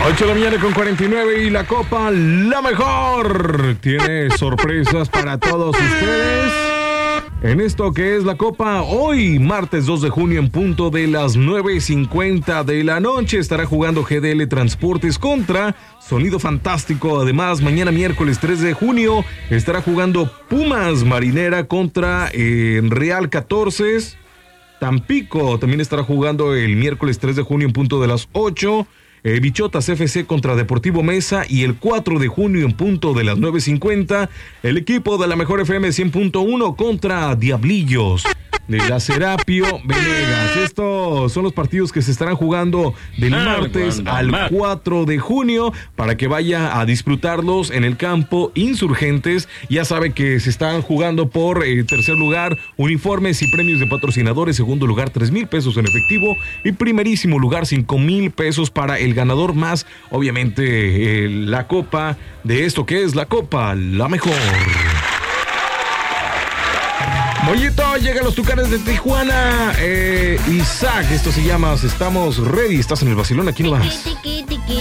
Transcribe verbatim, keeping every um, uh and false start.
ocho de la mañana con cuarenta y nueve y la Copa La Mejor tiene sorpresas para todos ustedes. En esto que es la Copa, hoy, martes dos de junio, en punto de las nueve cincuenta de la noche, estará jugando G D L Transportes contra Sonido Fantástico. Además, mañana miércoles tres de junio, estará jugando Pumas Marinera contra eh, Real catorce. Tampico también estará jugando el miércoles tres de junio en punto de las ocho. Eh, Bichotas F C contra Deportivo Mesa, y el cuatro de junio en punto de las nueve cincuenta, el equipo de la Mejor F M cien punto uno contra Diablillos de la Serapio Venegas. Estos son los partidos que se estarán jugando del martes al cuatro de junio para que vaya a disfrutarlos en el campo Insurgentes. Ya sabe que se están jugando por eh, tercer lugar uniformes y premios de patrocinadores, segundo lugar tres mil pesos en efectivo y primerísimo lugar cinco mil pesos para el ganador, más obviamente eh, la copa de esto que es la Copa La Mejor. Mollito, llegan los Tucanes de Tijuana. Eh, Isaac, esto se llama Estamos Ready. Estás en el vacilón, aquí no vas. Tiqui, tiqui,